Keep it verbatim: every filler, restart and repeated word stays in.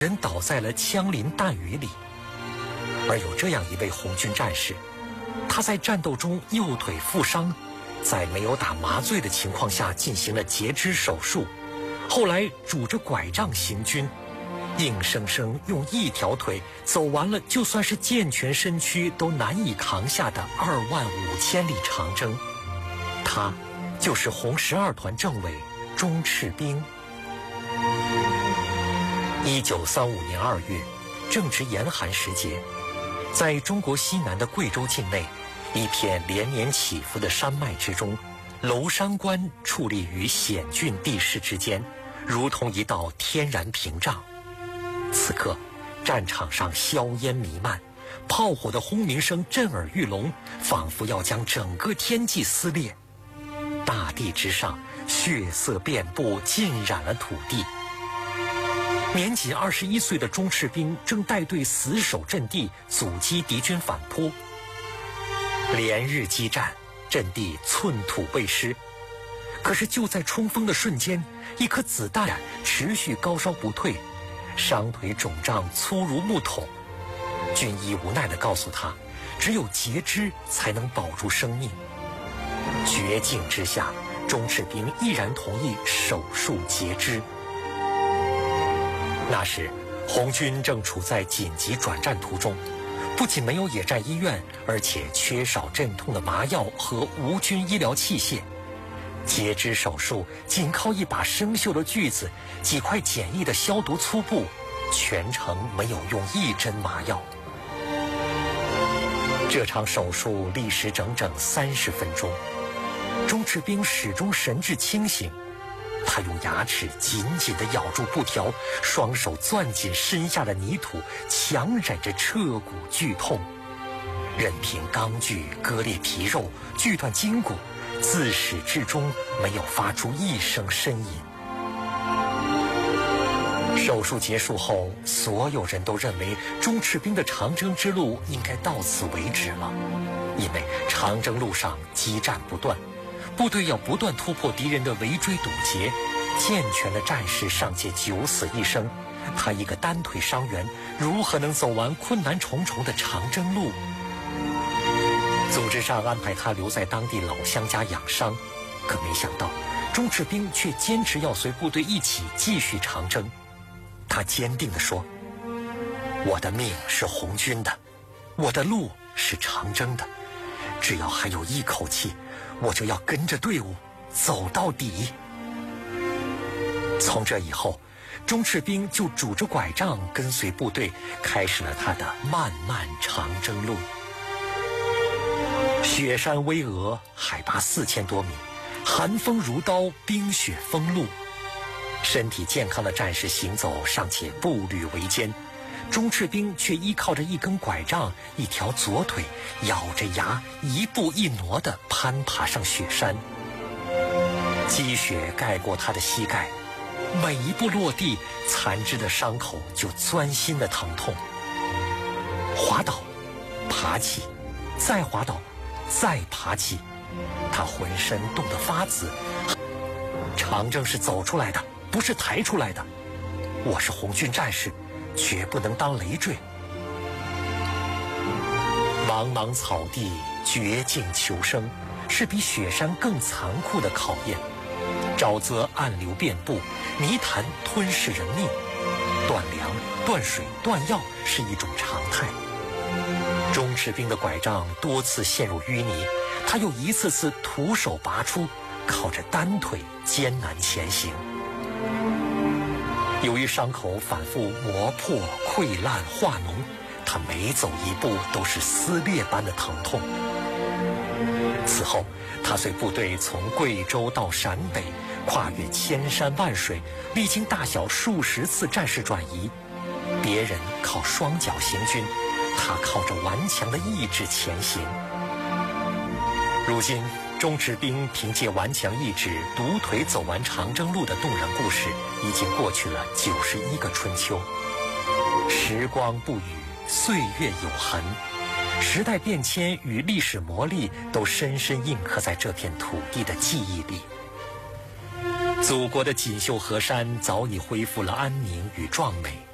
人倒在了枪林弹雨里。而有这样一位红军战士，他在战斗中右腿负伤，在没有打麻醉的情况下进行了截肢手术，后来拄着拐杖行军，硬生生用一条腿走完了就算是健全身躯都难以扛下的二万五千里长征。他就是红十二团政委钟赤兵。一九三五年二月，正值严寒时节，在中国西南的贵州境内，一片连年起伏的山脉之中，娄山关矗立于险峻地势之间，如同一道天然屏障。此刻，战场上硝烟弥漫，炮火的轰鸣声震耳欲聋，仿佛要将整个天际撕裂。大地之上，血色遍布，浸染了土地。年仅二十一岁的钟赤兵正带队死守阵地，阻击敌军反扑。连日激战，阵地寸土未失。可是就在冲锋的瞬间，一颗子弹持续高烧不退，伤腿肿胀粗如木桶。军医无奈地告诉他，只有截肢才能保住生命。绝境之下，钟赤兵毅然同意手术截肢。那时，红军正处在紧急转战途中，不仅没有野战医院，而且缺少镇痛的麻药和无菌医疗器械。截肢手术仅靠一把生锈的锯子、几块简易的消毒粗布，全程没有用一针麻药。这场手术历时整整三十分钟，钟赤兵始终神志清醒。他用牙齿紧紧地咬住布条，双手攥紧身下的泥土，强忍着彻骨剧痛，任凭钢锯割裂皮肉，锯断筋骨，自始至终没有发出一声呻吟。手术结束后，所有人都认为钟赤兵的长征之路应该到此为止了，因为长征路上激战不断，部队要不断突破敌人的围追堵截，健全的战士尚且九死一生，他一个单腿伤员如何能走完困难重重的长征路？组织上安排他留在当地老乡家养伤，可没想到钟赤兵却坚持要随部队一起继续长征。他坚定地说，我的命是红军的，我的路是长征的，只要还有一口气，我就要跟着队伍走到底。从这以后，钟赤兵就拄着拐杖跟随部队，开始了他的漫漫长征路。雪山巍峨，海拔四千多米，寒风如刀，冰雪封路。身体健康的战士行走尚且步履维艰，钟赤兵却依靠着一根拐杖，一条左腿，咬着牙一步一挪地攀爬上雪山。积雪盖过他的膝盖，每一步落地，残肢的伤口就钻心的疼痛。滑倒，爬起，再滑倒，再爬起，他浑身冻得发紫。长征是走出来的，不是抬出来的。我是红军战士，绝不能当累赘。茫茫草地，绝境求生，是比雪山更残酷的考验。沼泽暗流遍布，泥潭吞噬人命，断粮、断水、断药是一种常态。钟赤兵的拐杖多次陷入淤泥，他又一次次徒手拔出，靠着单腿艰难前行。由于伤口反复磨破、溃烂、化脓，他每走一步都是撕裂般的疼痛。此后，他随部队从贵州到陕北，跨越千山万水，历经大小数十次战事转移。别人靠双脚行军，他靠着顽强的意志前行。如今，钟赤兵凭借顽强意志独腿走完长征路的动人故事，已经过去了九十一个春秋。时光不语，岁月有痕，时代变迁与历史磨砺都深深印刻在这片土地的记忆里。祖国的锦绣河山早已恢复了安宁与壮美，